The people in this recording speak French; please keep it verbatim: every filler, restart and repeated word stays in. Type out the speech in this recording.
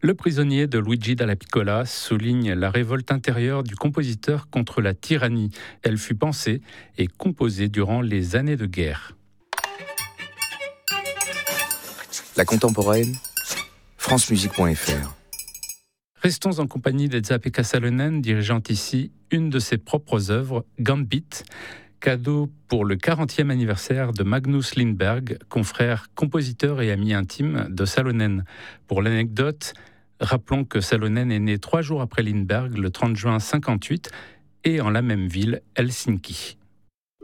Le prisonnier de Luigi Dalla Piccola souligne la révolte intérieure du compositeur contre la tyrannie. Elle fut pensée et composée durant les années de guerre. La contemporaine, francemusique point f r. Restons en compagnie d'Esa-Pekka Salonen, dirigeant ici une de ses propres œuvres, Gambit, cadeau pour le quarantième anniversaire de Magnus Lindberg, confrère, compositeur et ami intime de Salonen. Pour l'anecdote, rappelons que Salonen est né trois jours après Lindberg, le trente juin cinquante-huit, et en la même ville, Helsinki.